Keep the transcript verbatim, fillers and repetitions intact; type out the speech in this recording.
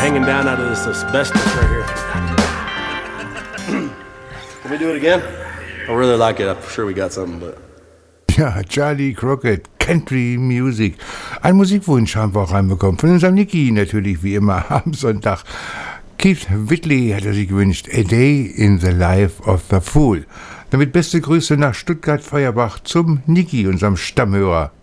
hanging down out of this asbestos right here. Can we do it again? I really like it. I'm sure we got something, but... Ja, Charlie Crockett, Country Music. Ein Musikwunsch haben wir auch reinbekommen. Von unserem Niki natürlich, wie immer, am Sonntag. Keith Whitley hat er sich gewünscht. A Day in the Life of the Fool. Damit beste Grüße nach Stuttgart-Feuerbach zum Niki, unserem Stammhörer.